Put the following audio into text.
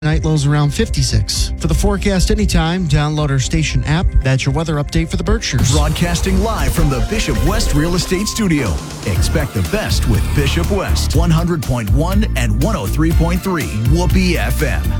Night lows around 56. For the forecast anytime, download our station app. That's your weather update for the Berkshires. Broadcasting live from the Bishop West Real Estate Studio. Expect the best with Bishop West. 100.1 and 103.3 Whoopee FM.